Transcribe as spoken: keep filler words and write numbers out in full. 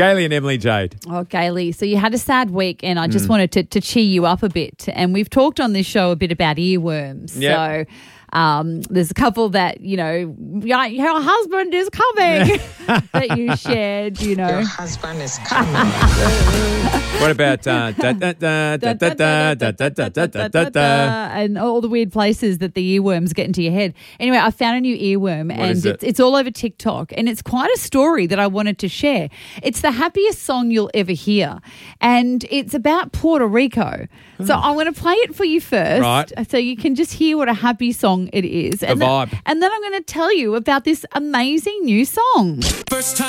Gailey and Emily Jade. Oh, Gailey, so you had a sad week and I just mm. wanted to, to cheer you up a bit. And we've talked on this show a bit about earworms. Yep. So um, there's a couple that, you know, your husband is coming that you shared, you know. Your husband is coming. What about uh, da da da da da da da da da da da da da and all the weird places that the earworms get into your head? Anyway, I found a new earworm what and is it? it's, it's all over TikTok and it's quite a story that I wanted to share. It's the happiest song you'll ever hear and it's about Puerto Rico. So I'm going to play it for you first, right, so you can just hear what a happy song it is. The and vibe. Then, and then I'm going to tell you about this amazing new song. First time